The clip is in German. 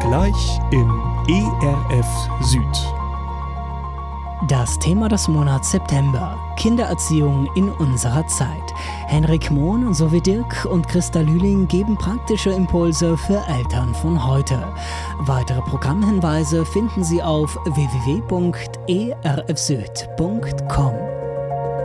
Gleich im ERF Süd. Das Thema des Monats September: Kindererziehung in unserer Zeit. Henrik Mohn sowie Dirk und Christa Lühling geben praktische Impulse für Eltern von heute. Weitere Programmhinweise finden Sie auf www.erfsüd.com.